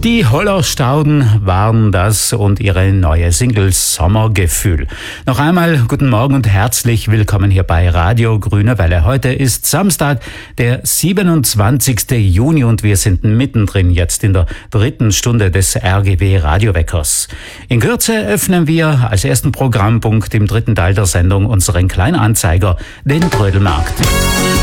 Die Hollerstauden waren das und ihre neue Single Sommergefühl. Noch einmal guten Morgen und herzlich willkommen hier bei Radio Grüne Welle. Heute ist Samstag, der 27. Juni und wir sind mittendrin jetzt in der dritten Stunde des RGW Radioweckers. In Kürze öffnen wir als ersten Programmpunkt im dritten Teil der Sendung unseren Kleinanzeiger, den Trödelmarkt.